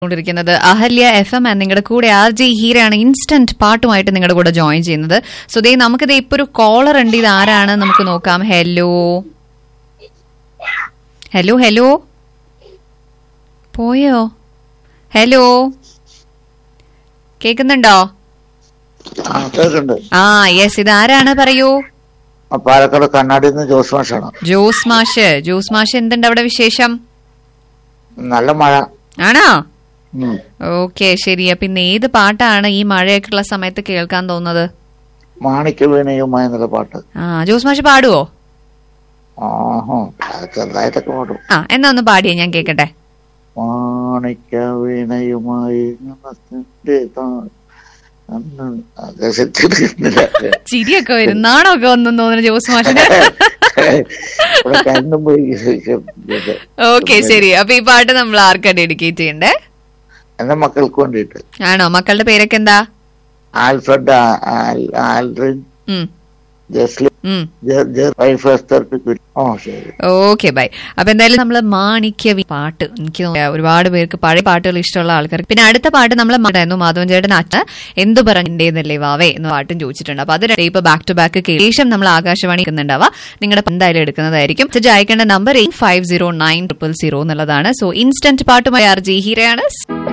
ിരിക്കുന്നത് Ahalya FM നിങ്ങളുടെ കൂടെ RJ ഹീരയാണ് instant പാട്ടുമായിട്ട് നിങ്ങളുടെ കൂടെ ജോയിൻ ചെയ്യുന്നത്. സോ ദേ നമുക്കിത് ഇപ്പൊ ഒരു കോളർ ഉണ്ട്. ഇത് ആരാണ് നമുക്ക് നോക്കാം. ഹലോ ഹലോ ഹലോ പോയോ? ഹലോ കേക്കുന്നുണ്ടോ? ആ യെസ്, ഇത് ആരാണ് പറയൂ. പാലക്കാട് കണ്ണാടിന്ന് ജോസ് മാഷാണ്. ജോസ് മാഷ് എന്തുണ്ട് അവിടെ വിശേഷം? നല്ല മഴ ആണോ? ഓക്കെ ശരി. അപ്പൊ ഇന്ന് ഏത് പാട്ടാണ് ഈ മഴയൊക്കെയുള്ള സമയത്ത് കേൾക്കാൻ തോന്നുന്നത്? മാണിക്യ വീണയുമായി എന്നുള്ള പാട്ട്. ജോസ് മാഷ് പാടുവോ? ചെറുതായിട്ടൊക്കെ പാടും. എന്നാ ഒന്ന് പാടിയേ ഞാൻ കേക്കട്ടെ. മാണിക്യ വീണയുമായി ചിരിയൊക്കെ വരും, നാണൊക്കെ ഒന്നും തോന്നുന്നു ജോസ് മാഷിന്. ഓക്കെ ശരി. അപ്പൊ ഈ പാട്ട് നമ്മൾ ആർക്കാ ഡെഡിക്കേറ്റ് ചെയ്യണ്ടേ? എന്റെ മക്കൾക്ക് വേണ്ടിട്ട്. ആണോ? മക്കളുടെ പേരൊക്കെ എന്താ? Alfred, Aldrin, Jaslin, okay bye. അപ്പൊ എന്തായാലും നമ്മള് മാണിക്യ പാട്ട്, എനിക്ക് ഒരുപാട് പേർക്ക് പഴയ പാട്ടുകൾ ഇഷ്ടമുള്ള ആൾക്കാർക്ക്. പിന്നെ അടുത്ത പാട്ട് നമ്മൾ മാധവൻ ചേട്ടൻ എന്തു പറഞ്ഞിട്ടേന്നല്ലേ വാവേ എന്ന പാട്ടും ചോദിച്ചിട്ടുണ്ട്. അപ്പൊ അത് ഇപ്പൊ ബാക്ക് ടു ബാക്ക് ശേഷം നമ്മൾ ആകാശവാണി എടുക്കുന്നുണ്ടാവുക. നിങ്ങളുടെ എന്തായാലും എടുക്കുന്നതായിരിക്കും. അയക്കേണ്ട നമ്പർ 850900 എന്നുള്ളതാണ്. So instant പാട്ടുമായി RJ ഹീരയാണ്.